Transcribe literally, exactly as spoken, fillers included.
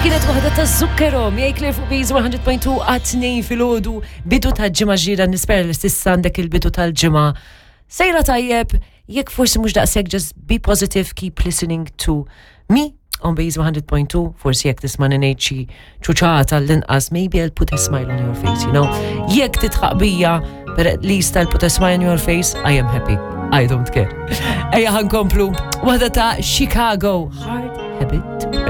kienet waħda ta' Zucchero, miej Claire fuq Bees one hundred point two għat-tnejn fil-ħodu, bidu ta' ġimgħa ġira nispera li stissa għandek il-bidu tal-ġimgħa. Sejra tajjeb, jekk forsi mhux daqshekk, just be positive, keep listening to me on Bees one hundred point two, forsi jekk tisma' ngħid xi ċuċata l-inqas, maybe I'll put a smile on your face, you know. Jekk titħaq bija, but at least I'll put a smile on your face, I am happy. I don't care. Ejja ħankomplu, waħda ta' Chicago, Hard Habit.